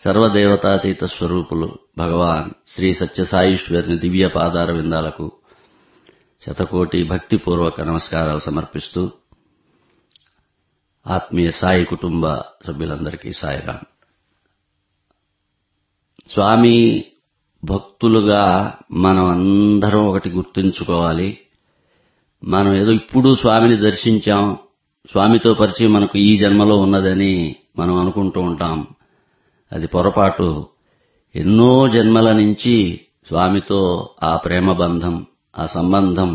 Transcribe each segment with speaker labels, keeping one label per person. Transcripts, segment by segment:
Speaker 1: సర్వదేవతాతీత స్వరూపులు భగవాన్ శ్రీ సత్యసాయీశ్వరుని దివ్య పాదార విందాలకు శతకోటి భక్తిపూర్వక నమస్కారాలు సమర్పిస్తూ ఆత్మీయ సాయి కుటుంబ సభ్యులందరికీ సాయిరాం. స్వామి భక్తులుగా మనం అందరం ఒకటి గుర్తుంచుకోవాలి. మనం ఏదో ఇప్పుడు స్వామిని దర్శించాం, స్వామితో పరిచయం మనకు ఈ జన్మలో ఉన్నదని మనం అనుకుంటూ ఉంటాం. అది పొరపాటు. ఎన్నో జన్మల నుంచి స్వామితో ఆ ప్రేమ బంధం, ఆ సంబంధం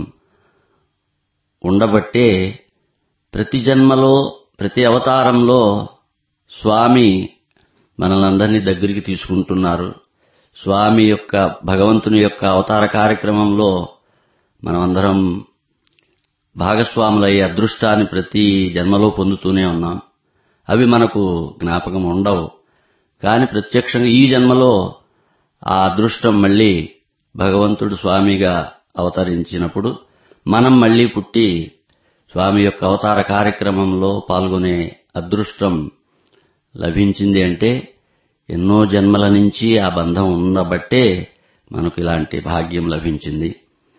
Speaker 1: ఉండబట్టే ప్రతి జన్మలో ప్రతి అవతారంలో స్వామి మనలందరినీ దగ్గరికి తీసుకుంటున్నారు. స్వామి యొక్క భగవంతుని యొక్క అవతార కార్యక్రమంలో మనమందరం భాగస్వాములయ్యే అదృష్టాన్ని ప్రతి జన్మలో పొందుతూనే ఉన్నాం. అవి మనకు జ్ఞాపకం ఉండవు. కాని ప్రత్యక్షంగా ఈ జన్మలో ఆ అదృష్టం మళ్లీ భగవంతుడు స్వామిగా అవతరించినప్పుడు మనం మళ్లీ పుట్టి స్వామి యొక్క అవతార కార్యక్రమంలో పాల్గొనే అదృష్టం లభించింది అంటే ఎన్నో జన్మల నుంచి ఆ బంధం ఉండబట్టే మనకు ఇలాంటి భాగ్యం లభించింది.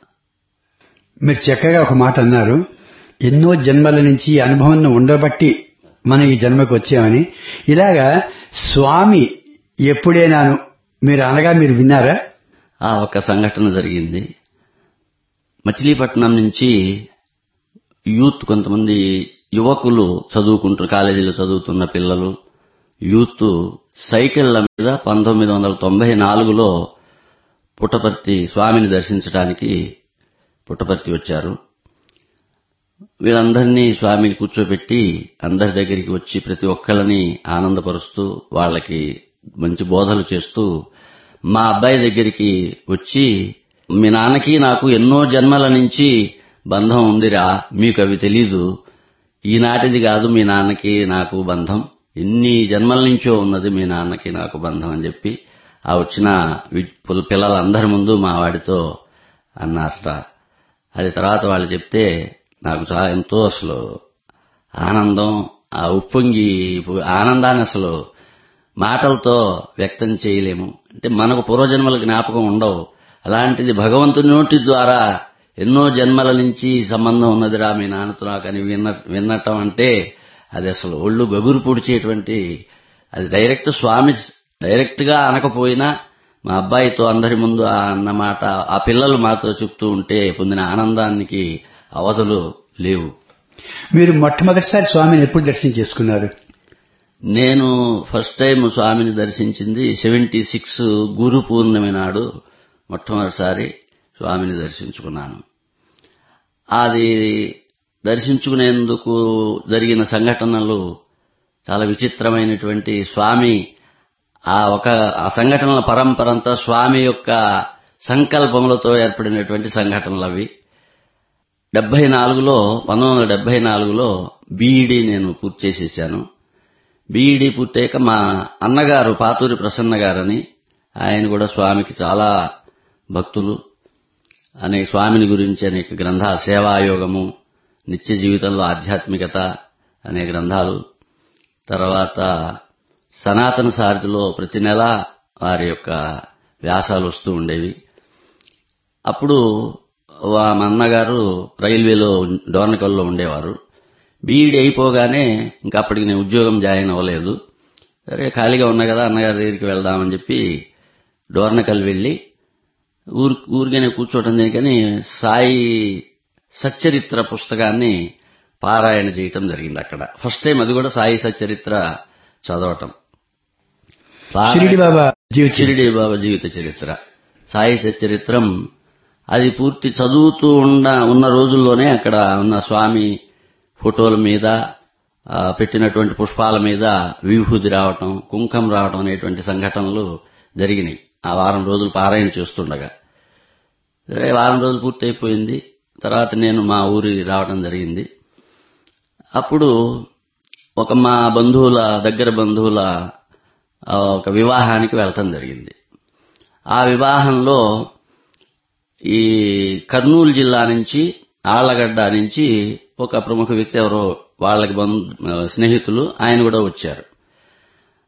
Speaker 2: మీరు చక్కగా ఒక మాట అన్నారు, ఎన్నో జన్మల నుంచి అనుభవం ఉండబట్టి మనం ఈ జన్మకు వచ్చామని. ఇలాగా స్వామి ఎప్పుడైనాను మీరు అనగా మీరు విన్నారా?
Speaker 1: ఆ ఒక సంఘటన జరిగింది. మచిలీపట్నం నుంచి యూత్ కొంతమంది యువకులు చదువుకుంటున్న కాలేజీలో చదువుతున్న పిల్లలు యూత్ సైకిళ్ల మీద 1994లో పుట్టపర్తి స్వామిని దర్శించడానికి పుట్టపర్తి వచ్చారు. వీళ్ళందరినీ స్వామికి కూర్చోబెట్టి అందరి దగ్గరికి వచ్చి ప్రతి ఒక్కళ్ళని ఆనందపరుస్తూ వాళ్ళకి మంచి బోధలు చేస్తూ మా అబ్బాయి దగ్గరికి వచ్చి, మీ నాన్నకి నాకు ఎన్నో జన్మల నుంచి బంధం ఉందిరా, మీకు అవి తెలీదు. ఈనాటిది కాదు మీ నాన్నకి నాకు బంధం, ఎన్ని జన్మల నుంచో ఉన్నది మీ నాన్నకి నాకు బంధం అని చెప్పి ఆ వచ్చిన పిల్లలందరి ముందు మా వాడితో అన్నారట. అది తర్వాత వాళ్ళు చెప్తే నాకు చాలా ఎంతో అసలు ఆనందం, ఆ ఉప్పొంగి ఆనందాన్ని అసలు మాటలతో వ్యక్తం చేయలేము. అంటే మనకు పూర్వజన్మల జ్ఞాపకం ఉండవు, అలాంటిది భగవంతుని నోటి ద్వారా ఎన్నో జన్మల నుంచి సంబంధం ఉన్నదిరా మీ నాన్నతో నాకని వినటం అంటే అది అసలు ఒళ్ళు గగురు పొడిచేటువంటి, అది స్వామి డైరెక్ట్ గా అనకపోయినా మా అబ్బాయితో అందరి ముందు అన్నమాట ఆ పిల్లలు మాతో చెప్తూ ఉంటే పొందిన ఆనందానికి అవధులు లేవు.
Speaker 2: మీరు మొట్టమొదటిసారి స్వామిని ఎప్పుడు దర్శనం చేసుకున్నారు?
Speaker 1: నేను ఫస్ట్ టైం స్వామిని దర్శించింది 76 గురు పూర్ణిమ నాడు మొట్టమొదటిసారి స్వామిని దర్శించుకున్నాను. అది దర్శించుకునేందుకు జరిగిన సంఘటనలు చాలా విచిత్రమైనటువంటి, స్వామి ఆ సంఘటనల పరంపరంతా స్వామి యొక్క సంకల్పములతో ఏర్పడినటువంటి సంఘటనలు అవి. 1974లో బీఈడీ నేను పూర్తి చేసేశాను. బీఈడీ పూర్తయ్యాక మా అన్నగారు పాతూరి ప్రసన్న గారని, ఆయన కూడా స్వామికి చాలా భక్తులు, అనేక స్వామిని గురించి అనేక గ్రంథాలు, సేవాయోగము, నిత్య జీవితంలో ఆధ్యాత్మికత అనే గ్రంథాలు, తర్వాత సనాతన సారథిలో ప్రతి నెల వారి యొక్క వ్యాసాలు వస్తూ ఉండేవి. అప్పుడు మా అన్నగారు రైల్వేలో డోర్నకల్లో ఉండేవారు. బీఈడీ అయిపోగానే ఇంకా అప్పటికి నేను ఉద్యోగం జాయిన్ అవ్వలేదు. సరే ఖాళీగా ఉన్నా కదా అన్నగారి దగ్గరికి వెళ్దామని చెప్పి డోర్నకల్ వెళ్లి ఊరిగానే కూర్చోవటం దేనికని సాయి సచ్చరిత్ర పుస్తకాన్ని పారాయణ చేయటం జరిగింది అక్కడ. ఫస్ట్ టైం అది కూడా సాయి సచ్చరిత్ర చదవటం.
Speaker 2: షిరిడి
Speaker 1: బాబా జీవిత చరిత్ర, సాయి సచ్చరిత్రం. అది పూర్తి చదువుతూ ఉన్న రోజుల్లోనే అక్కడ ఉన్న స్వామి ఫోటోల మీద పెట్టినటువంటి పుష్పాల మీద విభూది రావటం, కుంకం రావటం అనేటువంటి సంఘటనలు జరిగినాయి ఆ వారం రోజులు పారాయణ చేస్తుండగా. వారం రోజులు పూర్తయిపోయింది. తర్వాత నేను మా ఊరి రావడం జరిగింది. అప్పుడు మా దగ్గర బంధువుల ఒక వివాహానికి వెళ్లటం జరిగింది. ఆ వివాహంలో ఈ కర్నూలు జిల్లా నుంచి, ఆళ్లగడ్డ నుంచి ఒక ప్రముఖ వ్యక్తి ఎవరో వాళ్ళకి స్నేహితులు ఆయన కూడా వచ్చారు.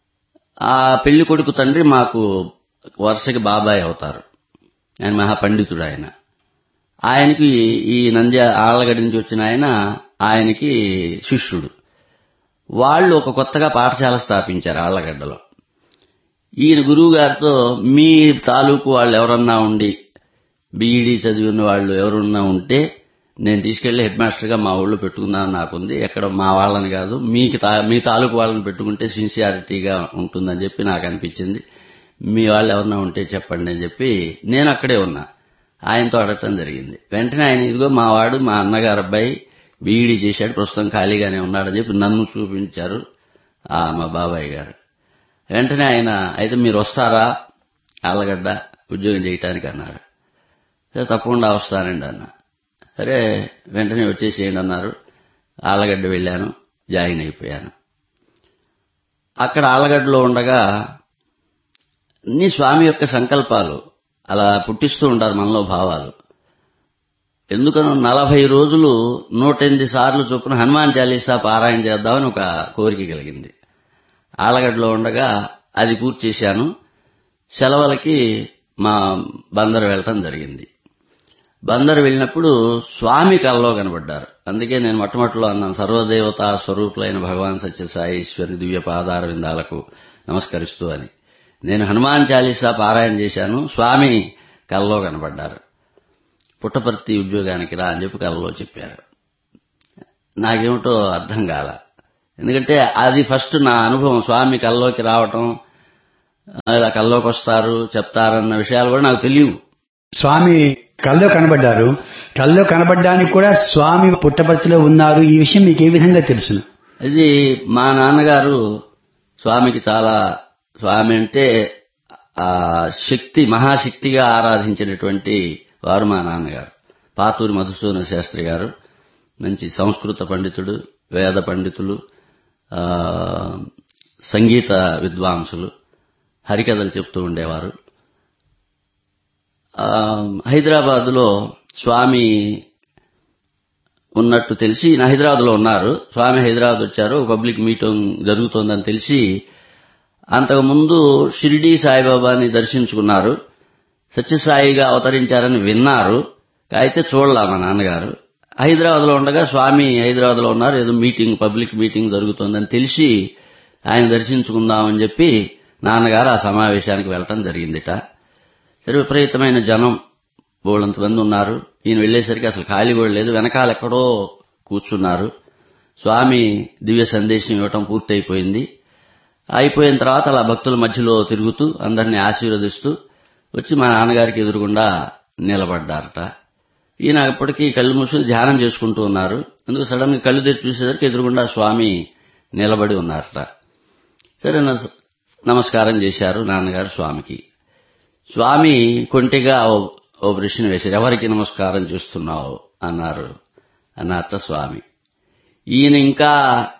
Speaker 1: ఆ పెళ్లి కొడుకు తండ్రి మాకు వరుసకి బాబాయ్ అవుతారు. ఆయన మహాపండితుడు. ఆయనకి ఈ ఆళ్లగడ్డ నుంచి వచ్చిన ఆయనకి శిష్యుడు. వాళ్ళు ఒక కొత్తగా పాఠశాల స్థాపించారు ఆళ్లగడ్డలో. ఈయన గురువు గారితో మీ తాలూకు వాళ్ళు ఎవరన్నా ఉండి బీఈడీ చదివిన వాళ్ళు ఎవరున్నా ఉంటే నేను తీసుకెళ్లి హెడ్ మాస్టర్గా మా ఊళ్ళో పెట్టుకుందామని నాకుంది. ఎక్కడ మా వాళ్ళని కాదు, మీ తాలూకు వాళ్ళని పెట్టుకుంటే సిన్సియారిటీగా ఉంటుందని చెప్పి నాకు అనిపించింది. మీ వాళ్ళు ఎవరన్నా ఉంటే చెప్పండి అని చెప్పి నేను అక్కడే ఉన్నా. ఆయనతో అడగటం జరిగింది. వెంటనే ఆయన ఇదిగో మా వాడు మా అన్నగారు అబ్బాయి బీఈడీ చేశాడు, ప్రస్తుతం ఖాళీగానే ఉన్నాడని చెప్పి నన్ను చూపించారు మా బాబాయ్ గారు. వెంటనే ఆయన అయితే మీరు వస్తారా ఆళ్లగడ్డ ఉద్యోగం చేయటానికి అన్నారు. తప్పకుండా వస్తానండి అన్న. సరే వెంటనే వచ్చేసేయండి అన్నారు. ఆళ్లగడ్డ వెళ్ళాను, జాయిన్ అయిపోయాను. అక్కడ ఆళ్లగడ్డలో ఉండగా అన్ని స్వామి యొక్క సంకల్పాలు అలా పుట్టిస్తూ ఉంటారు మనలో భావాలు. ఎందుకనో 40 రోజులు 108 సార్లు చొప్పున హనుమాన్ చాలీసా పారాయణ చేద్దామని ఒక కోరిక కలిగింది. ఆళ్లగడ్డలో ఉండగా అది పూర్తి చేశాను. సెలవులకి మా బందరు వెళ్ళటం జరిగింది. బందరు వెళ్ళినప్పుడు స్వామి కల్లో కనబడ్డారు. అందుకే నేను మొట్టమొదటిలో అన్నాను, సర్వదేవతా స్వరూపులైన భగవాన్ సత్యసాయి ఈశ్వరుని దివ్య పాదార విందాలకు నమస్కరిస్తూ అని. నేను హనుమాన్ చాలీసా పారాయణ చేశాను, స్వామి కల్లో కనబడ్డారు. పుట్టపర్తి ఉద్యోగానికి రా అని చెప్పి కల్లో చెప్పారు. నాకేమిటో అర్థం కాల. ఎందుకంటే అది ఫస్ట్ నా అనుభవం. స్వామి కల్లోకి రావటం, ఇలా కల్లోకి వస్తారు చెప్తారన్న విషయాలు కూడా నాకు తెలియవు.
Speaker 2: స్వామి కల్లో కనబడ్డారు. కల్లో కనబడ్డానికి కూడా స్వామి పుట్టపర్తిలో ఉన్నారు. ఈ విషయం మీకు ఏ విధంగా తెలుసును?
Speaker 1: ఇది మా నాన్నగారు స్వామికి చాలా, స్వామి అంటే శక్తి, మహాశక్తిగా ఆరాధించినటువంటి వారు మా నాన్నగారు. పాతూరి మధుసూదన శాస్త్రి గారు మంచి సంస్కృత పండితుడు, వేద పండితులు, సంగీత విద్వాంసులు, హరికథలు చెప్తూ ఉండేవారు. హైదరాబాద్లో స్వామి ఉన్నట్టు తెలిసి, హైదరాబాద్లో ఉన్నారు, స్వామి హైదరాబాద్ వచ్చారు, పబ్లిక్ మీటింగ్ జరుగుతోందని తెలిసి అంతకుముందు షిరిడీ సాయిబాబాని దర్శించుకున్నారు, సత్యసాయిగా అవతరించారని విన్నారు, అయితే చూడలా మా నాన్నగారు. హైదరాబాద్లో ఉండగా స్వామి హైదరాబాద్లో ఉన్నారు, ఏదో మీటింగ్, పబ్లిక్ మీటింగ్ జరుగుతోందని తెలిసి ఆయన దర్శించుకుందామని చెప్పి నాన్నగారు ఆ సమావేశానికి వెళ్ళటం జరిగిందిట. సరే విపరీతమైన జనం, బోళ్ళంతమంది ఉన్నారు. ఈయన వెళ్లేసరికి అసలు ఖాళీ కూడా లేదు, వెనకాల ఎక్కడో కూర్చున్నారు. స్వామి దివ్య సందేశం ఇవ్వటం పూర్తయిపోయింది. అయిపోయిన తర్వాత అలా భక్తుల మధ్యలో తిరుగుతూ అందరినీ ఆశీర్వదిస్తూ వచ్చి మా నాన్నగారికి ఎదురుగుండా నిలబడ్డారట. ఈయన అప్పటికీ కళ్ళు మూసుకుని ధ్యానం చేసుకుంటూ ఉన్నారు. అందుకు సడన్ గా కళ్ళు తెరిచి చూసేసరికి ఎదురుగుండా స్వామి నిలబడి ఉన్నారట. సరే నమస్కారం చేశారు నాన్నగారు స్వామికి. స్వామి కొంటిగా ఓ ప్రశ్న వేశారు, ఎవరికి నమస్కారం చేస్తున్నావు అన్నారట స్వామి. ఈయన ఇంకా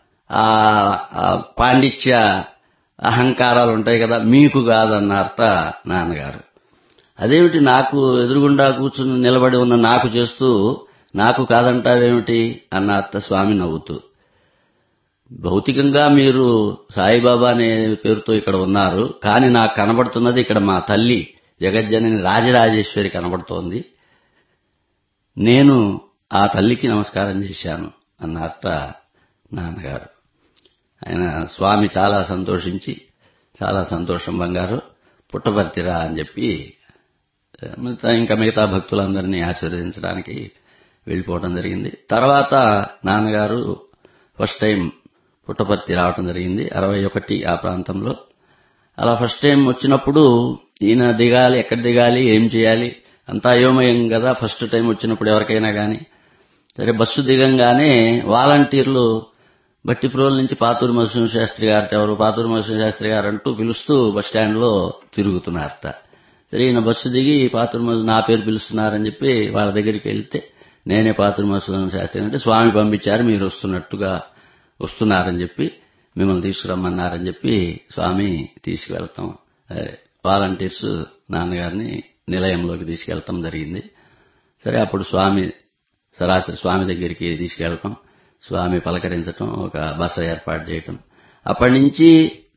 Speaker 1: పాండిత్య అహంకారాలు ఉంటాయి కదా, మీకు కాదన్నారట నాన్నగారు. అదేమిటి, నాకు ఎదురుగుండా కూర్చుని నిలబడి ఉన్న నాకు చేస్తూ నాకు కాదంటావేమిటి అన్నారట స్వామి నవ్వుతూ. భౌతికంగా మీరు సాయిబాబా అనే పేరుతో ఇక్కడ ఉన్నారు, కానీ నాకు కనబడుతున్నది ఇక్కడ మా తల్లి జగజ్జనని రాజరాజేశ్వరి కనబడుతోంది. నేను ఆ తల్లికి నమస్కారం చేశాను అన్నారట నాన్నగారు. ఆయన స్వామి చాలా సంతోషించి, చాలా సంతోషం బంగారు, పుట్టపర్తిరా అని చెప్పి ఇంకా మిగతా భక్తులందరినీ ఆశీర్వదించడానికి వెళ్ళిపోవడం జరిగింది. తర్వాత నాన్నగారు ఫస్ట్ టైం పుట్టపర్తి రావడం జరిగింది 61 ఆ ప్రాంతంలో. అలా ఫస్ట్ టైం వచ్చినప్పుడు ఈయన దిగాలి, ఎక్కడ దిగాలి, ఏం చేయాలి అంతా అయోమయం కదా ఫస్ట్ టైం వచ్చినప్పుడు ఎవరికైనా గాని. సరే బస్సు దిగంగానే వాలంటీర్లు బట్టిప్రోలు నుంచి పాతూరు మధుసూదన శాస్త్రి గారు ఎవరు, పాతూరు మధుసూదన శాస్త్రి గారు అంటూ పిలుస్తూ బస్టాండ్లో తిరుగుతున్నారట. సరే ఈయన బస్సు దిగి పాతూరు నా పేరు పిలుస్తున్నారని చెప్పి వాళ్ళ దగ్గరికి వెళ్తే నేనే పాతూరు మధుసూదన శాస్త్రి అంటే స్వామి పంపించారు, మీరు వస్తున్నారని చెప్పి మిమ్మల్ని తీసుకురమ్మన్నారని చెప్పి స్వామి తీసుకువెళ్ళటం, వాలంటీర్స్ నాన్నగారిని నిలయంలోకి తీసుకెళ్లటం జరిగింది. సరే అప్పుడు సరాసరి స్వామి దగ్గరికి తీసుకెళ్లటం, స్వామి పలకరించటం, ఒక బస ఏర్పాటు చేయటం. అప్పటి నుంచి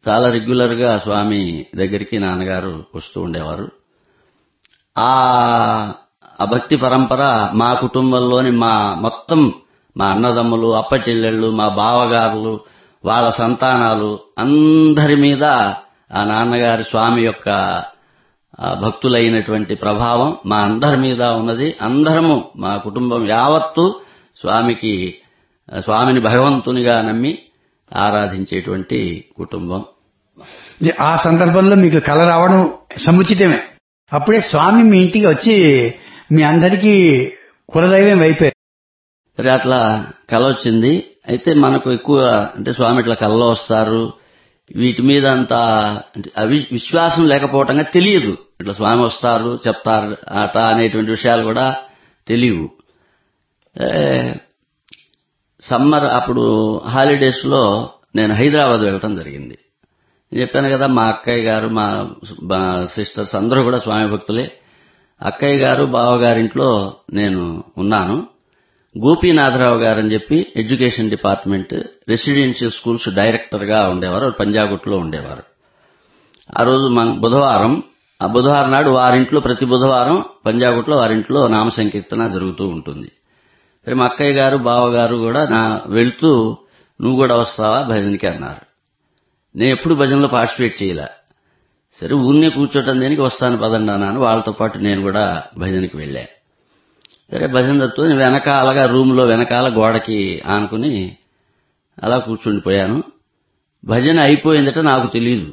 Speaker 1: చాలా రెగ్యులర్ గా స్వామి దగ్గరికి నాన్నగారు వస్తూ ఉండేవారు. ఆ భక్తి పరంపర మా కుటుంబంలోని మొత్తం మా అన్నదమ్ములు, అప్పచెల్లెళ్ళు, మా బావగారులు, వాళ్ళ సంతానాలు అందరి మీద ఆ నాన్నగారి స్వామి యొక్క భక్తులైనటువంటి ప్రభావం మా అందరి మీద ఉన్నది. అందరము మా కుటుంబం యావత్తు స్వామిని భగవంతునిగా నమ్మి ఆరాధించేటువంటి కుటుంబం.
Speaker 2: ఆ సందర్భంలో మీకు కల రావడం సముచితమే. అప్పుడే స్వామి మీ ఇంటికి వచ్చి మీ అందరికీ కులదైవం అయిపోయారు.
Speaker 1: సరే, అట్లా కల వచ్చింది. అయితే మనకు ఎక్కువ అంటే స్వామి ఇట్లా కలలో వస్తారు, వీటి మీద అంత విశ్వాసం లేకపోవటంగా తెలియదు. ఇట్లా స్వామి వస్తారు చెప్తారు అట అనేటువంటి విషయాలు కూడా తెలియవు. సమ్మర్ అప్పుడు హాలిడేస్ లో నేను హైదరాబాద్ వెళ్ళటం జరిగింది. చెప్పాను కదా, మా అక్కయ్య గారు మా సిస్టర్స్ అందరూ కూడా స్వామి భక్తులే. అక్కయ్య గారు బావగారింట్లో నేను ఉన్నాను. గోపీనాథరావు గారు అని చెప్పి education department residential schools director గా ఉండేవారు. పంజాగుట్లో ఉండేవారు. ఆ రోజు బుధవారం నాడు వారింట్లో ప్రతి బుధవారం పంజాగుట్లో వారింట్లో నామ సంకీర్తన జరుగుతూ ఉంటుంది. సరే, మా అక్కయ్య గారు బావగారు కూడా వెళ్తూ నువ్వు కూడా వస్తావా భజనకి అన్నారు. నేను ఎప్పుడు భజనలో పార్టిసిపేట్ చేయలే. సరే, ఊరినే కూర్చోటం దేనికి, వస్తాను పదండి అన్నాను. వాళ్ళతో పాటు నేను కూడా భజనకి వెళ్ళా. సరే, భజన జరుగుతుంది. వెనకాలగా రూమ్లో వెనకాల గోడకి ఆనుకుని అలా కూర్చుండిపోయాను. భజన అయిపోయిందట నాకు తెలియదు.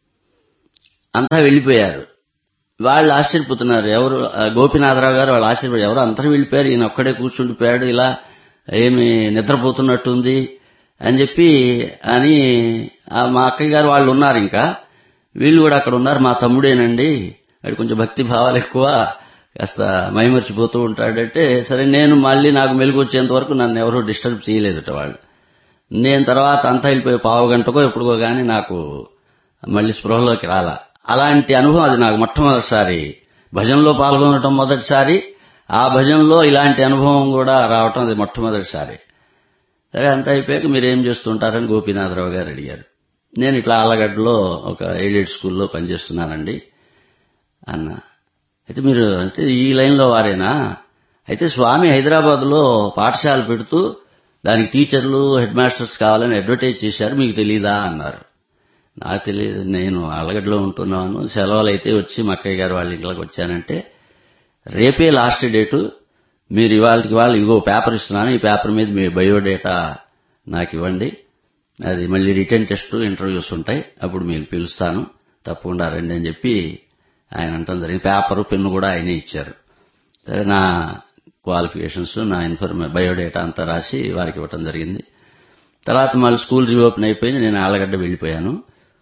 Speaker 1: అంతా వెళ్లిపోయారు. వాళ్ళు ఆశ్చర్యపోతున్నారు. ఎవరు? గోపీనాథరావు గారు వాళ్ళు ఆశ్చర్యపోయారు. ఎవరు అందరూ వెళ్లిపోయారు, ఈయన ఒక్కడే కూర్చుండిపోయాడు, ఇలా ఏమి నిద్రపోతున్నట్టుంది అని చెప్పి అని మా అక్కయ్య గారు వాళ్ళు ఉన్నారు. ఇంకా వీళ్ళు కూడా అక్కడ ఉన్నారు. మా తమ్ముడేనండి, వాడు కొంచెం భక్తి భావాలు ఎక్కువ, కాస్త మైమర్చిపోతూ ఉంటాడంటే, సరే నేను మళ్ళీ నాకు మెలుగు వచ్చేంత వరకు నన్ను ఎవరూ డిస్టర్బ్ చేయలేదట వాళ్ళు. నేను తర్వాత అంతా వెళ్ళిపోయి పావు గంటకో ఎప్పుడుకో గానీ నాకు మళ్ళీ స్పృహలోకి రాలా. అలాంటి అనుభవం అది నాకు మొట్టమొదటిసారి. భజనలో పాల్గొనడం మొదటిసారి, ఆ భజనలో ఇలాంటి అనుభవం కూడా రావటం అది మొట్టమొదటిసారి. సరే, అంతా అయిపోయాక మీరేం చేస్తుంటారని గోపీనాథరావు గారు అడిగారు. నేను ఇట్లా ఆలగడ్డలో ఒక ఎయిడెడ్ స్కూల్లో పనిచేస్తున్నానండి అన్నా. అయితే మీరు అంటే ఈ లైన్లో వారేనా? అయితే స్వామి హైదరాబాద్ లో పాఠశాల పెడుతూ దానికి టీచర్లు హెడ్ మాస్టర్స్ కావాలని అడ్వర్టైజ్ చేశారు, మీకు తెలీదా అన్నారు. నాకు తెలియదు, నేను ఆలగడ్డలో ఉంటున్నాను, సెలవులు అయితే వచ్చి మా అక్కయ్య గారు వాళ్ళ ఇంట్లోకి వచ్చానంటే, రేపే లాస్ట్ డేటు, మీరు ఇవాళకి వాళ్ళు ఇగో పేపర్ ఇస్తున్నాను, ఈ పేపర్ మీద మీ బయోడేటా నాకు ఇవ్వండి, అది మళ్ళీ రిటర్న్ టెస్ట్ ఇంటర్వ్యూస్ ఉంటాయి, అప్పుడు మీరు పిలుస్తాను, తప్పకుండా రండి అని చెప్పి ఆయన అంటాం జరిగింది. పేపరు పెన్ను కూడా ఆయనే ఇచ్చారు. సరే, నా క్వాలిఫికేషన్స్ నా బయోడేటా అంతా రాసి వారికి ఇవ్వటం జరిగింది. తర్వాత మళ్ళీ స్కూల్ రీఓపెన్ అయిపోయింది. నేను ఆలగడ్డ వెళ్లిపోయాను.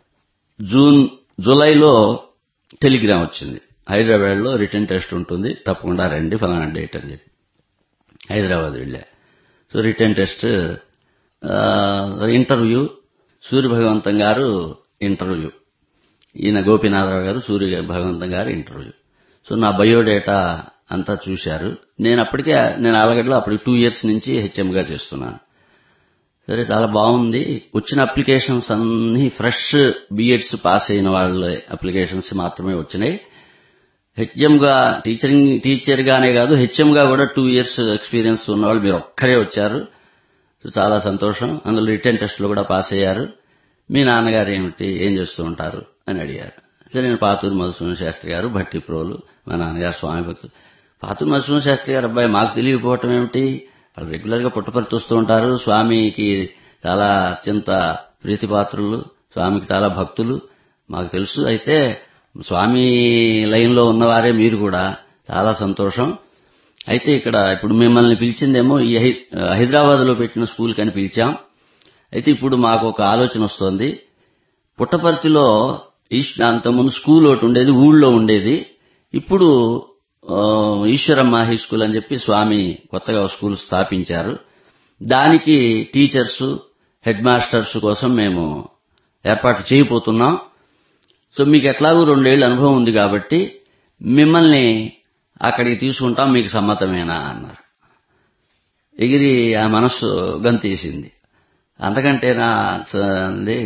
Speaker 1: జూలైలో టెలిగ్రామ్ వచ్చింది, హైదరాబాద్ లో రిటర్న్ టెస్ట్ ఉంటుంది, తప్పకుండా రండి ఫలానా డేట్ అని చెప్పి హైదరాబాద్ వెళ్ళా. సో రిటర్న్ టెస్ట్, ఇంటర్వ్యూ, సూర్య భగవంతం గారు ఇంటర్వ్యూ, ఈయన గోపీనాథరావు గారు సూర్య భగవంతం గారు ఇంటర్వ్యూ. సో నా బయోడేటా అంతా చూశారు. నేను ఆలగడ్డలో అప్పుడు 2 years నుంచి హెచ్ఎంగా చేస్తున్నాను. సరే, చాలా బాగుంది. వచ్చిన అప్లికేషన్స్ అన్ని ఫ్రెష్ బిఎడ్స్ పాస్ అయిన వాళ్ళ అప్లికేషన్స్ మాత్రమే వచ్చినాయి. హెచ్ఎంగా టీచర్ గానే కాదు, హెచ్ఎంగా కూడా 2 years ఎక్స్పీరియన్స్ ఉన్నవాళ్ళు మీరు ఒక్కరే వచ్చారు. సో చాలా సంతోషం. అందులో రిటర్న్ టెస్ట్ లో కూడా పాస్ అయ్యారు. మీ నాన్నగారు ఏం చేస్తూ ఉంటారు అని అడిగారు. సరే, నేను పాతూరు మధుసూదన శాస్త్రి గారు భట్టి ప్రోలు, మా నాన్నగారు స్వామి భక్తులు. పాతూరు మధుసూదన శాస్త్రి గారు అబ్బాయి, మాకు తెలియకపోవటం ఏమిటి, వాళ్ళు రెగ్యులర్ గా పుట్టపర్తి వస్తూ ఉంటారు, స్వామికి చాలా అత్యంత ప్రీతిపాత్రులు, స్వామికి చాలా భక్తులు, మాకు తెలుసు. అయితే స్వామి లైన్ లో ఉన్నవారే మీరు కూడా, చాలా సంతోషం. అయితే ఇప్పుడు మిమ్మల్ని పిలిచిందేమో ఈ హైదరాబాద్ లో పెట్టిన స్కూల్ కని పిలిచాం. అయితే ఇప్పుడు మాకు ఒక ఆలోచన వస్తోంది, పుట్టపర్తిలో అంతకుముందు స్కూల్ ఒకటి ఉండేది, ఊళ్ళో ఉండేది, ఇప్పుడు ఈశ్వరమ్మ హై స్కూల్ అని చెప్పి స్వామి కొత్తగా స్కూల్ స్థాపించారు. దానికి టీచర్స్ హెడ్ మాస్టర్స్ కోసం మేము ఏర్పాటు చేయబోతున్నాం. సో మీకు ఎట్లాగూ 2 ఏళ్ల అనుభవం ఉంది కాబట్టి మిమ్మల్ని అక్కడికి తీసుకుంటాం, మీకు సమ్మతమేనా అన్నారు. ఎగిరి ఆ మనస్సు గంతేసింది. అంతకంటే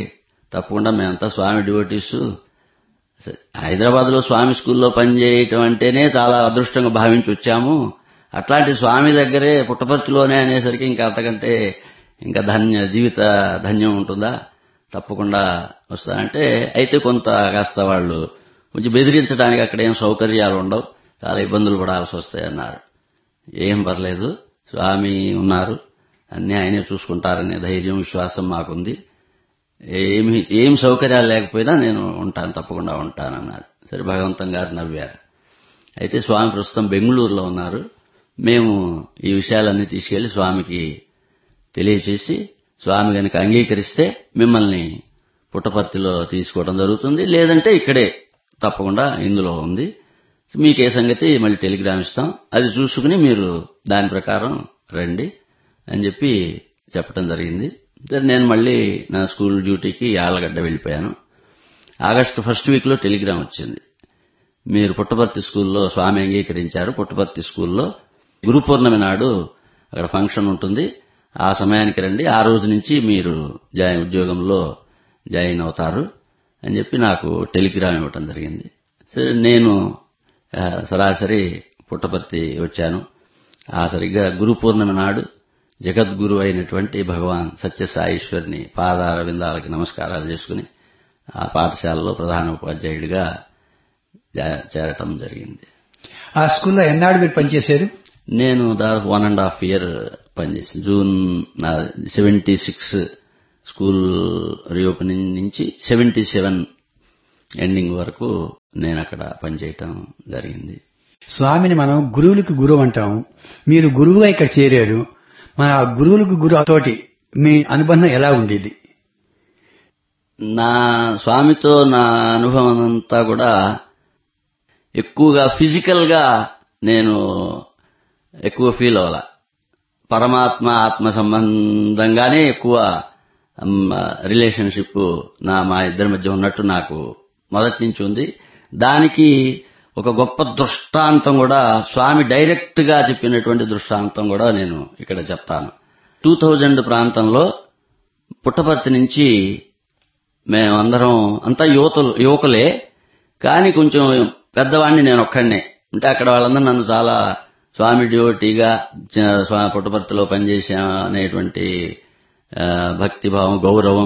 Speaker 1: తప్పకుండా మేమంతా స్వామి డివోటీస్. హైదరాబాద్ లో స్వామి స్కూల్లో పనిచేయటం అంటేనే చాలా అదృష్టంగా భావించి వచ్చాము. అట్లాంటి స్వామి దగ్గరే పుట్టపర్తిలోనే అనేసరికి ఇంకా అంతకంటే ఇంకా జీవిత ధన్యం ఉంటుందా? తప్పకుండా వస్తానంటే, అయితే కొంత కాస్త వాళ్ళు కొంచెం బెదిరించడానికి అక్కడ ఏం సౌకర్యాలు ఉండవు, చాలా ఇబ్బందులు పడాల్సి వస్తాయన్నారు. ఏం పర్లేదు, స్వామి ఉన్నారు, అన్నీ ఆయనే చూసుకుంటారనే ధైర్యం విశ్వాసం మాకుంది. ఏం సౌకర్యాలు లేకపోయినా నేను ఉంటాను, తప్పకుండా ఉంటానన్నారు. సరే, భగవంతం గారు నవ్వారు. అయితే స్వామి ప్రస్తుతం బెంగళూరులో ఉన్నారు. మేము ఈ విషయాలన్నీ తీసుకెళ్లి స్వామికి తెలియచేసి, స్వామి కనుక అంగీకరిస్తే మిమ్మల్ని పుట్టపర్తిలో తీసుకోవడం జరుగుతుంది, లేదంటే ఇక్కడే తప్పకుండా ఇందులో ఉంది, మీకే సంగతి మళ్ళీ టెలిగ్రామ్ ఇస్తాం, అది చూసుకుని మీరు దాని ప్రకారం రండి అని చెప్పి చెప్పడం జరిగింది. నేను మళ్ళీ నా స్కూల్ డ్యూటీకి యాళ్లగడ్డ వెళ్లిపోయాను. ఆగస్టు ఫస్ట్ వీక్ లో టెలిగ్రామ్ వచ్చింది, మీరు పుట్టపర్తి స్కూల్లో స్వామి అంగీకరించారు, పుట్టపర్తి స్కూల్లో గురు పౌర్ణమి నాడు అక్కడ ఫంక్షన్ ఉంటుంది, ఆ సమయానికి రండి, ఆ రోజు నుంచి మీరు ఉద్యోగంలో జాయిన్ అవుతారు అని చెప్పి నాకు టెలిగ్రామ్ ఇవ్వటం జరిగింది. సరే, నేను సరాసరి పుట్టపర్తి వచ్చాను. ఆ సరిగ్గా గురు పౌర్ణమి నాడు జగద్గురు అయినటువంటి భగవాన్ సత్యసాయీశ్వరిని పాదార విందాలకి నమస్కారాలు చేసుకుని ఆ పాఠశాలలో ప్రధాన ఉపాధ్యాయుడిగా చేరటం జరిగింది.
Speaker 2: ఆ స్కూల్లో ఎన్నాడు మీరు పనిచేశారు?
Speaker 1: నేను దాదాపు 1.5 year పనిచేసాను. జూన్ 76 స్కూల్ రీఓపెనింగ్ నుంచి 77 ఎండింగ్ వరకు నేను అక్కడ పనిచేయటం జరిగింది.
Speaker 2: స్వామిని మనం గురువులకు గురువు అంటాము, మీరు గురువుగా ఇక్కడ చేరారు. మన గురువులకు గురువు తోటి మీ అనుబంధం ఎలా ఉండేది?
Speaker 1: నా స్వామితో నా అనుభవం అంతా కూడా ఎక్కువగా ఫిజికల్ గా నేను ఎక్కువ ఫీల్ అవ్వాల, పరమాత్మ ఆత్మ సంబంధంగానే ఎక్కువ రిలేషన్షిప్ మా ఇద్దరి మధ్య ఉన్నట్టు నాకు మొదటి నుంచి ఉంది. దానికి ఒక గొప్ప దృష్టాంతం కూడా స్వామి డైరెక్ట్ గా చెప్పినటువంటి దృష్టాంతం కూడా నేను ఇక్కడ చెప్తాను. 2000 ప్రాంతంలో పుట్టపర్తి నుంచి మేమందరం అంతా యువకులే, కానీ కొంచెం పెద్దవాడిని నేను ఒక్కడినే. అంటే అక్కడ వాళ్ళందరూ నన్ను చాలా స్వామి డివోటీగా పుట్టపర్తిలో పనిచేసా అనేటువంటి భక్తిభావం, గౌరవం,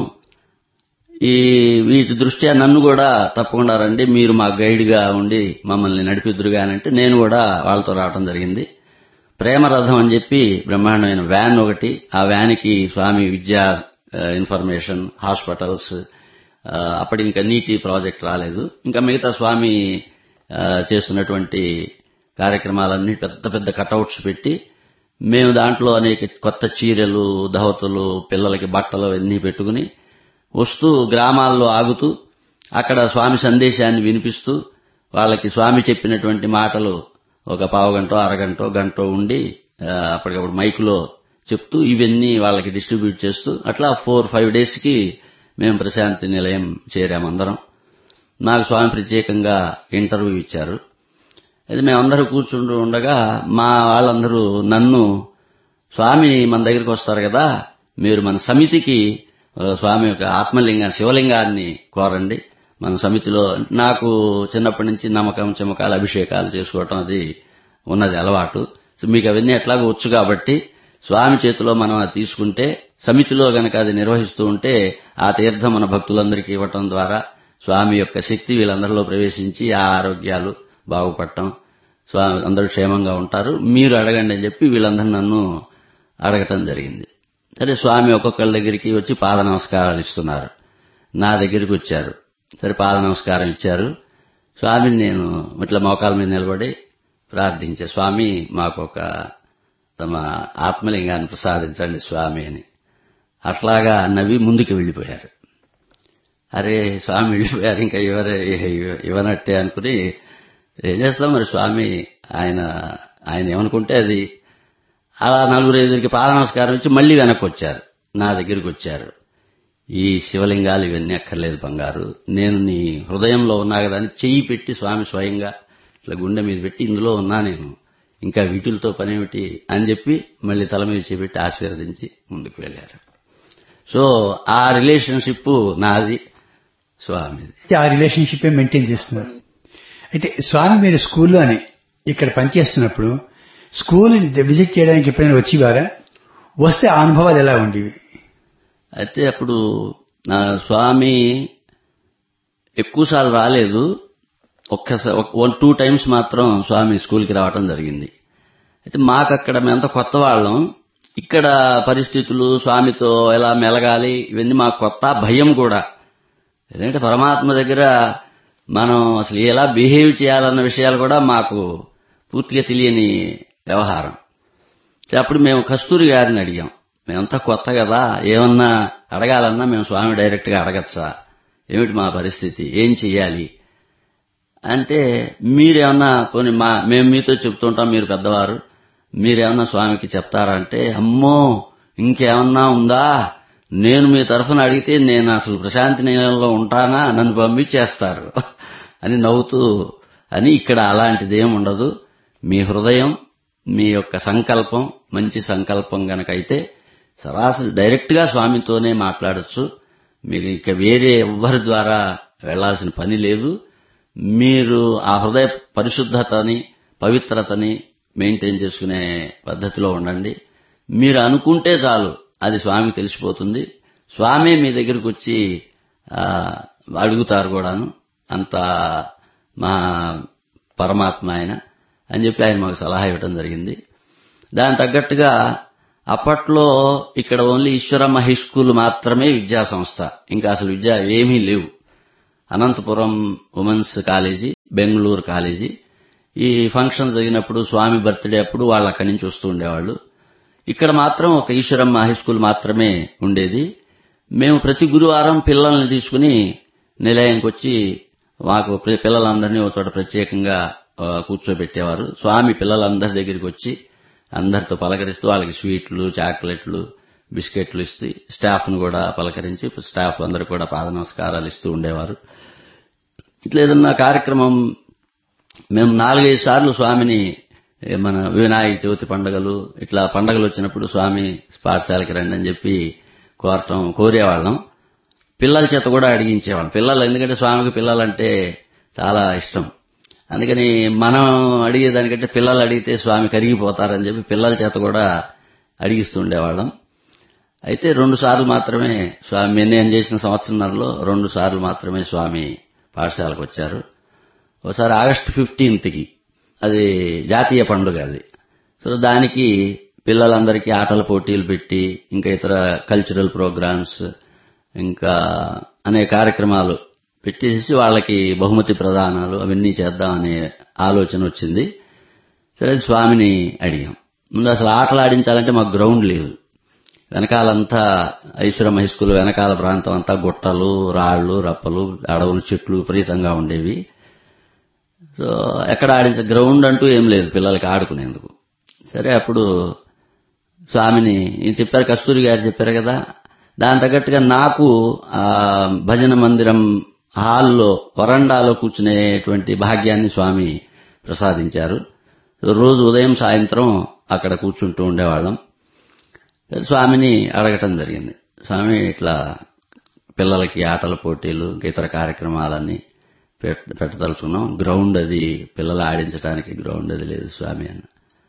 Speaker 1: వీటి దృష్ట్యా నన్ను కూడా తప్పకుండా రండి, మీరు మా గైడ్గా ఉండి మమ్మల్ని నడిపిద్దురుగానంటే నేను కూడా వాళ్ళతో రావడం జరిగింది. ప్రేమరథం అని చెప్పి బ్రహ్మాండమైన వ్యాన్ ఒకటి, ఆ వ్యాన్కి స్వామి విద్యా ఇన్ఫర్మేషన్, హాస్పిటల్స్, అప్పటి ఇంకా నీటి ప్రాజెక్ట్ రాలేదు, ఇంకా మిగతా స్వామి చేస్తున్నటువంటి కార్యక్రమాలన్నీ పెద్ద పెద్ద కటౌట్స్ పెట్టి మేము దాంట్లో అనేక కొత్త చీరలు, ధవతులు, పిల్లలకి బట్టలు అన్నీ పెట్టుకుని వస్తూ గ్రామాల్లో ఆగుతూ అక్కడ స్వామి సందేశాన్ని వినిపిస్తూ వాళ్ళకి స్వామి చెప్పినటువంటి మాటలు ఒక పావుగంటో అరగంటో గంటో ఉండి అప్పటికప్పుడు మైకులో చెప్తూ ఇవన్నీ వాళ్ళకి డిస్ట్రిబ్యూట్ చేస్తూ అట్లా 4-5 days కి మేము ప్రశాంతి నిలయం చేరామందరం. నాకు స్వామి ప్రత్యేకంగా ఇంటర్వ్యూ ఇచ్చారు. అయితే మేమందరూ కూర్చుంటూ ఉండగా మా వాళ్ళందరూ నన్ను, స్వామి మన దగ్గరికి వస్తారు కదా, మీరు మన సమితికి స్వామి యొక్క ఆత్మలింగాన్ని, శివలింగాన్ని కోరండి మన సమితిలో. నాకు చిన్నప్పటి నుంచి నమ్మకం, చెమకాలు, అభిషేకాలు చేసుకోవటం అది ఉన్నది అలవాటు. సో మీకు అవన్నీ ఎట్లాగో వచ్చు కాబట్టి స్వామి చేతిలో మనం అది తీసుకుంటే, సమితిలో గనక అది నిర్వహిస్తూ ఉంటే ఆ తీర్థం మన భక్తులందరికీ ఇవ్వటం ద్వారా స్వామి యొక్క శక్తి వీళ్ళందరిలో ప్రవేశించి ఆ ఆరోగ్యాలు బాగుపడటం, స్వామి అందరూ క్షేమంగా ఉంటారు, మీరు అడగండి అని చెప్పి వీళ్ళందరూ నన్ను అడగటం జరిగింది. సరే, స్వామి ఒక్కొక్కళ్ళ దగ్గరికి వచ్చి పాద నమస్కారాలు ఇస్తున్నారు. నా దగ్గరికి వచ్చారు. సరే, పాద నమస్కారం ఇచ్చారు. స్వామిని నేను ఇట్లా మోకాల మీద నిలబడి ప్రార్థించే, స్వామి మాకు ఒక తమ ఆత్మలింగాన్ని ప్రసాదించండి స్వామి అని. అట్లాగా నవ్వి ముందుకు వెళ్లిపోయారు. అరే, స్వామి వెళ్ళిపోయారు, ఇంకా ఇవ్వనట్టే అనుకుని ఏం చేస్తాం మరి, స్వామి ఆయన ఏమనుకుంటే అది. అలా 4-5 పాద నమస్కారం ఇచ్చి మళ్లీ వెనక్కి వచ్చారు, నా దగ్గరికి వచ్చారు. ఈ శివలింగాలు ఇవన్నీ అక్కర్లేదు బంగారు, నేను నీ హృదయంలో ఉన్నా కదా అని చెయ్యి పెట్టి స్వామి స్వయంగా ఇట్లా గుండె మీద పెట్టి, ఇందులో ఉన్నా నేను, ఇంకా వీటిలతో పనేమిటి అని చెప్పి మళ్లీ తల మీద చేపెట్టి ఆశీర్వదించి ముందుకు వెళ్లారు. సో ఆ రిలేషన్షిప్ నాది స్వామిది.
Speaker 2: ఆ రిలేషన్షిప్ మెయింటైన్ చేస్తున్నారు. అయితే స్వామి మీరు స్కూల్లోనే ఇక్కడ పనిచేస్తున్నప్పుడు స్కూల్ విజిట్ చేయడానికి ఎప్పుడైనా వచ్చేవారా? వస్తే ఆ అనుభవాలు ఎలా ఉండేవి?
Speaker 1: అయితే అప్పుడు నా స్వామి ఎక్కువసార్లు రాలేదు. ఒక్కసారి 1-2 టైమ్స్ మాత్రం స్వామి స్కూల్కి రావటం జరిగింది. అయితే మాకు అక్కడ మేమంతా కొత్త వాళ్ళం. ఇక్కడ పరిస్థితులు, స్వామితో ఎలా మెలగాలి, ఇవన్నీ మాకు కొత్త, భయం కూడా. ఎందుకంటే పరమాత్మ దగ్గర మనం అసలు ఎలా బిహేవ్ చేయాలన్న విషయాలు కూడా మాకు పూర్తిగా తెలియని వ్యవహారం. అప్పుడు మేము కస్తూరి గారిని అడిగాం. మేమంతా కొత్త కదా, ఏమన్నా అడగాలన్నా మేము స్వామి డైరెక్ట్ గా అడగచ్చా, ఏమిటి మా పరిస్థితి, ఏం చెయ్యాలి అంటే, మీరేమన్నా పోనీ మేము మీతో చెప్తుంటాం, మీరు పెద్దవారు, మీరేమన్నా స్వామికి చెప్తారా అంటే, అమ్మో ఇంకేమన్నా ఉందా, నేను మీ తరఫున అడిగితే నేను అసలు ప్రశాంతి నిలయంలో ఉంటానా, నన్ను పంపించేస్తారు అని నవ్వుతూ, అని ఇక్కడ అలాంటిదేం ఉండదు, మీ హృదయం, మీ యొక్క సంకల్పం మంచి సంకల్పం గనకైతే సరాసరి డైరెక్ట్ గా స్వామితోనే మాట్లాడొచ్చు. మీరు ఇక వేరే ఎవ్వరి ద్వారా వెళ్లాల్సిన పని లేదు. మీరు ఆ హృదయ పరిశుద్ధతని, పవిత్రతని మెయింటైన్ చేసుకునే పద్ధతిలో ఉండండి. మీరు అనుకుంటే చాలు, అది స్వామికి తెలిసిపోతుంది. స్వామి మీ దగ్గరకు వచ్చి అడుగుతారు కూడాను. అంత మా పరమాత్మ ఆయన అని చెప్పి ఆయన మాకు సలహా ఇవ్వడం జరిగింది. దాని తగ్గట్టుగా అప్పట్లో ఇక్కడ ఓన్లీ ఈశ్వరమ్మ హై స్కూల్ మాత్రమే విద్యా సంస్థ, ఇంకా అసలు విద్య ఏమీ లేవు. Anantapuram women's college, Bengaluru college. ఈ ఫంక్షన్ జరిగినప్పుడు, స్వామి బర్త్డే అప్పుడు వాళ్ళు అక్కడి నుంచి వస్తూ ఉండేవాళ్లు. ఇక్కడ మాత్రం ఒక ఈశ్వరమ్మ హై స్కూల్ మాత్రమే ఉండేది. మేము ప్రతి గురువారం పిల్లల్ని తీసుకుని నిలయానికి వచ్చి మాకు పిల్లలందరినీ ఒక చోట ప్రత్యేకంగా కూర్చోబెట్టేవారు. స్వామి పిల్లలందరి దగ్గరికి వచ్చి అందరితో పలకరిస్తూ వాళ్ళకి స్వీట్లు, చాక్లెట్లు, బిస్కెట్లు ఇస్తూ స్టాఫ్ ను కూడా పలకరించి స్టాఫ్ అందరూ కూడా పాద నమస్కారాలు ఇస్తూ ఉండేవారు. ఇట్లా ఏదన్నా కార్యక్రమం మేము 4-5 సార్లు స్వామిని, మన వినాయక చవితి పండుగలు, ఇట్లా పండుగలు వచ్చినప్పుడు స్వామి పాఠశాలకి రండి అని చెప్పి కోరేవాళ్ళం. పిల్లల చేత కూడా అడిగించేవాళ్ళం. పిల్లలు, ఎందుకంటే స్వామికి పిల్లలంటే చాలా ఇష్టం. అందుకని మనం అడిగేదానికంటే పిల్లలు అడిగితే స్వామి కరిగిపోతారని చెప్పి పిల్లల చేత కూడా అడిగిస్తూ ఉండేవాళ్ళం. అయితే 2 సార్లు మాత్రమే స్వామి, నేను చేసిన సంవత్సరంలో 2 సార్లు మాత్రమే స్వామి పాఠశాలకు వచ్చారు. ఒకసారి ఆగస్టు 15కి, అది జాతీయ పండుగ అది. సో దానికి పిల్లలందరికీ ఆటల పోటీలు పెట్టి, ఇంకా ఇతర కల్చరల్ ప్రోగ్రామ్స్, ఇంకా అనేక కార్యక్రమాలు పెట్టేసి వాళ్ళకి బహుమతి ప్రదానాలు అవన్నీ చేద్దామనే ఆలోచన వచ్చింది. సరే స్వామిని అడిగాం. ముందు అసలు ఆటలు ఆడించాలంటే మాకు గ్రౌండ్ లేదు. వెనకాలంతా ఐశ్వరమ్మ హై స్కూల్ వెనకాల ప్రాంతం అంతా గుట్టలు, రాళ్లు, రప్పలు, అడవులు, చెట్లు విపరీతంగా ఉండేవి. సో ఎక్కడ ఆడించే గ్రౌండ్ అంటూ ఏం లేదు పిల్లలకి ఆడుకునేందుకు. సరే అప్పుడు స్వామిని చెప్పారు, కస్తూరి గారు చెప్పారు కదా, దాని తగ్గట్టుగా నాకు ఆ భజన మందిరం హాల్లో వరండాలో కూర్చునేటువంటి భాగ్యాన్ని స్వామి ప్రసాదించారు. రోజు ఉదయం సాయంత్రం అక్కడ కూర్చుంటూ ఉండేవాళ్ళం. స్వామిని అడగటం జరిగింది, స్వామి ఇట్లా పిల్లలకి ఆటల పోటీలు, ఇతర కార్యక్రమాలన్నీ పెట్టదలుచుకున్నాం, గ్రౌండ్ అది పిల్లలు ఆడించడానికి గ్రౌండ్ అది లేదు స్వామి అని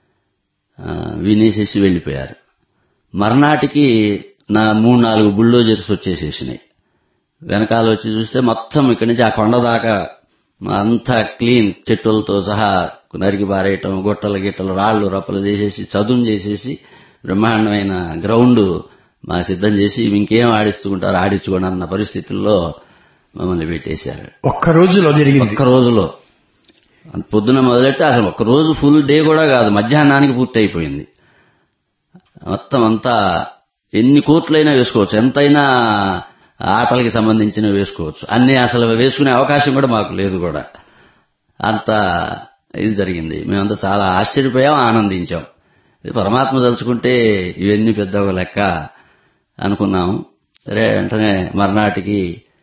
Speaker 1: వినేసేసి వెళ్లిపోయారు. మర్నాటికి నా 3-4 బుల్డోజర్స్ వచ్చేసేసినాయి. వెనకాల వచ్చి చూస్తే మొత్తం ఇక్కడి నుంచి ఆ కొండ దాకా అంతా క్లీన్, చెట్టులతో సహా నరికి బారేయటం, గుట్టలు గిట్టలు, రాళ్లు రప్పలు చేసేసి చదును చేసేసి బ్రహ్మాండమైన గ్రౌండ్ మా సిద్ధం చేసి ఇంకేం ఆడిస్తుంటారు ఆడించుకోండి అన్న పరిస్థితుల్లో మమ్మల్ని పెట్టేశారు.
Speaker 2: ఒక్క రోజులో జరిగింది.
Speaker 1: ఒక్క రోజులో పొద్దున మొదలెడితే అసలు ఒక్క రోజు ఫుల్ డే కూడా కాదు, మధ్యాహ్నానికి పూర్తి అయిపోయింది. మొత్తం అంతా ఎన్ని కోట్లైనా వేసుకోవచ్చు, ఎంతైనా ఆటలకి సంబంధించిన వేసుకోవచ్చు, అన్ని అసలు వేసుకునే అవకాశం కూడా మాకు లేదు కూడా. అంత ఇది జరిగింది. మేమంతా చాలా ఆశ్చర్యపోయాం, ఆనందించాం. పరమాత్మ తలుచుకుంటే ఇవన్నీ పెద్ద లెక్క అనుకున్నాం. సరే వెంటనే మర్నాటికి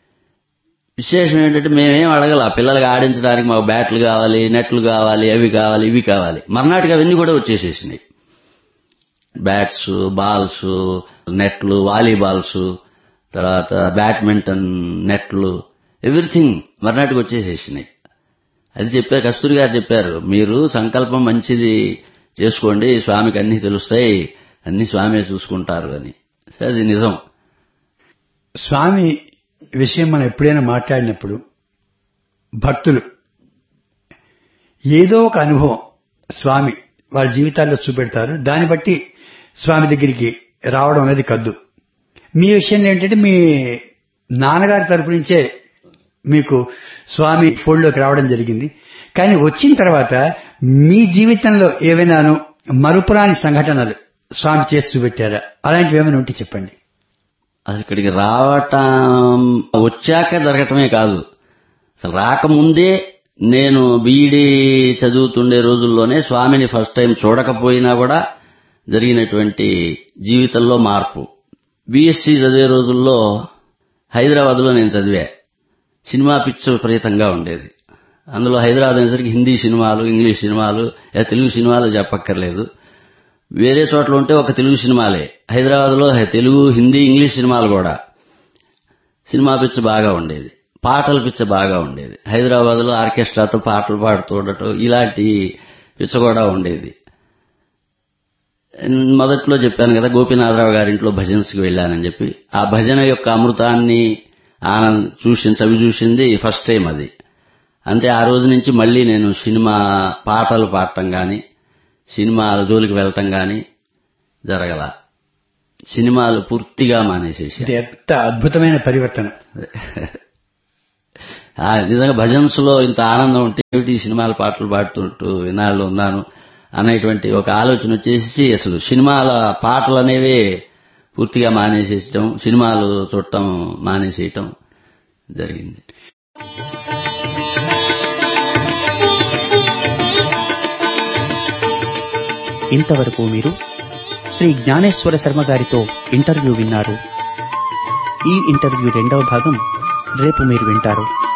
Speaker 1: విశేషం ఏంటంటే మేమేం అడగల, పిల్లలకి ఆడించడానికి మాకు బ్యాట్లు కావాలి, నెట్లు కావాలి, అవి కావాలి, ఇవి కావాలి. మర్నాటికి అవన్నీ కూడా వచ్చేసేసినాయి. బ్యాట్స్, బాల్స్, నెట్లు, వాలీబాల్స్, తర్వాత బ్యాడ్మింటన్ నెట్లు, ఎవ్రీథింగ్ మర్నాటికి వచ్చేసేసినాయి. అది చెప్పారు, కస్తూరి గారు చెప్పారు, మీరు సంకల్పం మంచిది చేసుకోండి, స్వామికి అన్ని తెలుస్తాయి, అన్ని స్వామి చూసుకుంటారు అని. అది నిజం.
Speaker 2: స్వామి విషయం మనం ఎప్పుడైనా మాట్లాడినప్పుడు భక్తులు ఏదో ఒక అనుభవం స్వామి వాళ్ళ జీవితాల్లో చూపెడతారు. దాన్ని బట్టి స్వామి దగ్గరికి రావడం అనేది కద్దు. మీ విషయంలో ఏంటంటే మీ నాన్నగారి తరపు నుంచే మీకు స్వామి ఫోల్డ్లోకి రావడం జరిగింది. కానీ వచ్చిన తర్వాత మీ జీవితంలో ఏవైనాను మరుపురాని సంఘటనలు స్వామి చేసి చూపెట్టారా? అలాంటివి ఏమైనా ఉంటే చెప్పండి.
Speaker 1: అసలు ఇక్కడికి రావటం వచ్చాక జరగటమే కాదు, అసలు రాకముందే నేను బీఈడీ చదువుతుండే రోజుల్లోనే స్వామిని ఫస్ట్ టైం చూడకపోయినా కూడా జరిగినటువంటి జీవితంలో మార్పు. బీఎస్సీ చదివే రోజుల్లో హైదరాబాద్లో నేను చదివా. సినిమా పిచ్చి విపరీతంగా ఉండేది. అందులో హైదరాబాద్ అనేసరికి హిందీ సినిమాలు, ఇంగ్లీష్ సినిమాలు, తెలుగు సినిమాలు చెప్పక్కర్లేదు. వేరే చోట్ల ఉంటే ఒక తెలుగు సినిమాలే, హైదరాబాద్లో తెలుగు, హిందీ, ఇంగ్లీష్ సినిమాలు కూడా. సినిమా పిచ్చి బాగా ఉండేది, పాటల పిచ్చి బాగా ఉండేది. హైదరాబాద్లో ఆర్కెస్ట్రాతో పాటలు పాడుతూ ఉండటం, ఇలాంటి పిచ్చ కూడా ఉండేది. మొదట్లో చెప్పాను కదా, గోపీనాథరావు గారింట్లో భజన్స్కి వెళ్ళానని చెప్పి. ఆ భజన యొక్క అమృతాన్ని చవి చూసింది ఫస్ట్ టైం అది. అంతే ఆ రోజు నుంచి మళ్లీ నేను సినిమా పాటలు పాడటం గాని, సినిమాల జోలికి వెళ్లటం గాని జరగల. సినిమాలు పూర్తిగా మానేసేసి.
Speaker 2: ఎంత అద్భుతమైన పరివర్తన.
Speaker 1: నిజంగా భజన్స్ లో ఇంత ఆనందం ఉంటే ఏమిటి సినిమాల పాటలు పాడుతుంటూ ఇన్నాళ్ళు ఉన్నాను అనేటువంటి ఒక ఆలోచన వచ్చేసి అసలు సినిమాల పాటలు అనేవి పూర్తిగా మానేసేయటం, సినిమాలు చూడటం మానేసేయటం జరిగింది.
Speaker 3: ఇంతవరకు మీరు శ్రీ జ్ఞానేశ్వర శర్మ గారితో ఇంటర్వ్యూ విన్నారు. ఈ ఇంటర్వ్యూ 2వ భాగం రేపు మీరు వింటారు.